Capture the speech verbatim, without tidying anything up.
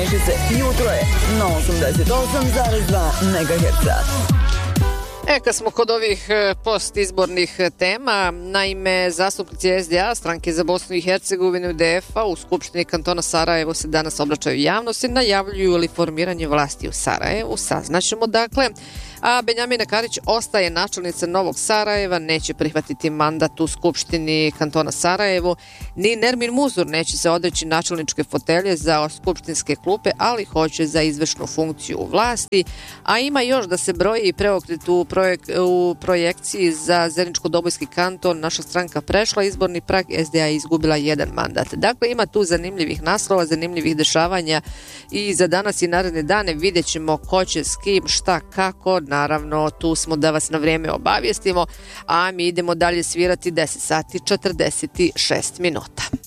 Potpiši se, jutro je na osamdeset osam zarez dva megaherca. E, kad smo kod ovih postizbornih tema, naime, zastupnici S D A, stranke za Bosnu i Hercegovinu, D F A, u Skupštini kantona Sarajevo se danas obraćaju javnosti, najavljuju li formiranje vlasti u Sarajevu, saznaćemo dakle. A Benjamina Karić ostaje načelnica Novog Sarajeva, neće prihvatiti mandat u Skupštini kantona Sarajevo, ni Nermin Muzur neće se odreći načelničke fotelje za skupštinske klupe, ali hoće za izvršnu funkciju u vlasti, a ima još da se broji i preokret u, projek, u projekciji za Zeničko-Dobojski kanton. Naša stranka prešla izborni prag, S D A je izgubila jedan mandat. Dakle, ima tu zanimljivih naslova, zanimljivih dešavanja i za danas i naredne dane vidjet ćemo ko će s kim, šta, kako. Naravno, tu smo da vas na vrijeme obavijestimo, a mi idemo dalje svirati deset sati četrdeset šest minuta.